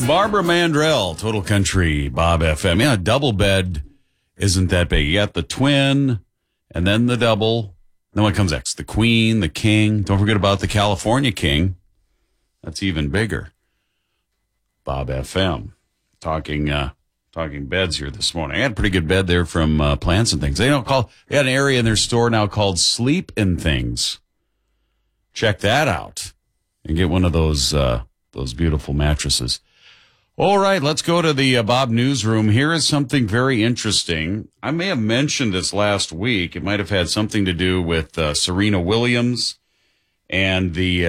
Barbara Mandrell, Total Country, Bob FM. Yeah, double bed isn't that big. You got the twin and then the double. Then what comes next? The queen, the king. Don't forget about the California king. That's even bigger. Bob FM. Talking beds here this morning. I had a pretty good bed there from Plants and Things. They had an area in their store now called Sleep and Things. Check that out and get one of those beautiful mattresses. All right, let's go to the Bob Newsroom. Here is something very interesting. I may have mentioned this last week. It might have had something to do with Serena Williams and the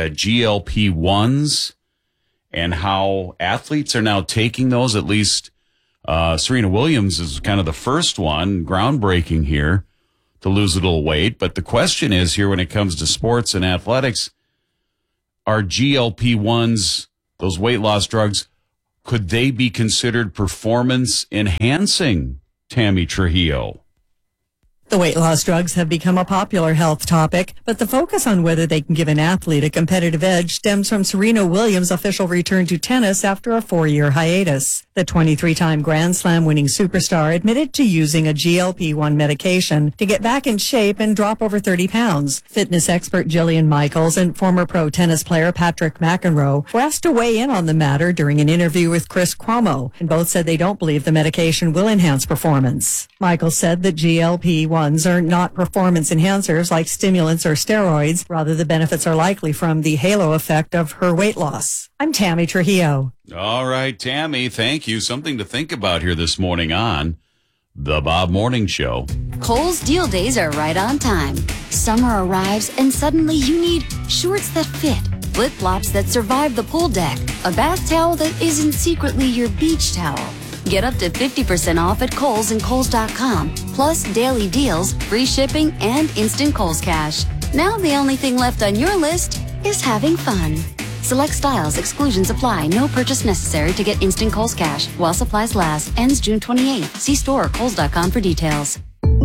GLP-1s and how athletes are now taking those. At least Serena Williams is kind of the first one, groundbreaking here, to lose a little weight. But the question is here when it comes to sports and athletics, are GLP-1s, those weight loss drugs, could they be considered performance enhancing, Tammy Trujillo? The weight loss drugs have become a popular health topic, but the focus on whether they can give an athlete a competitive edge stems from Serena Williams' official return to tennis after a 4-year hiatus. The 23-time Grand Slam winning superstar admitted to using a GLP-1 medication to get back in shape and drop over 30 pounds. Fitness expert Jillian Michaels and former pro tennis player Patrick McEnroe were asked to weigh in on the matter during an interview with Chris Cuomo, and both said they don't believe the medication will enhance performance. Michaels said that GLP-1s are not performance enhancers like stimulants or steroids. Rather, the benefits are likely from the halo effect of her weight loss. I'm Tammy Trujillo. All right, Tammy, thank you. Something to think about here this morning on The Bob Morning Show. Kohl's deal days are right on time. Summer arrives and suddenly you need shorts that fit, flip-flops that survive the pool deck, a bath towel that isn't secretly your beach towel. Get up to 50% off at Kohl's and Kohls.com, plus daily deals, free shipping, and instant Kohl's Cash. Now the only thing left on your list is having fun. Select styles, exclusions apply, no purchase necessary to get instant Kohl's Cash. While supplies last, ends June 28th. See store or Kohls.com for details.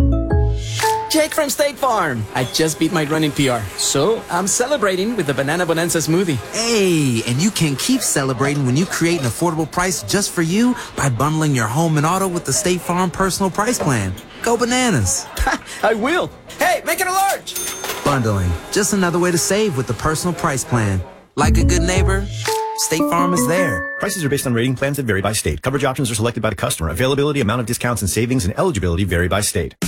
Jake from State Farm. I just beat my running PR, so I'm celebrating with the Banana Bonanza smoothie. Hey, and you can keep celebrating when you create an affordable price just for you by bundling your home and auto with the State Farm Personal Price Plan. Go bananas. I will. Hey, make it a large. Bundling, just another way to save with the Personal Price Plan. Like a good neighbor, State Farm is there. Prices are based on rating plans that vary by state. Coverage options are selected by the customer. Availability, amount of discounts and savings, and eligibility vary by state.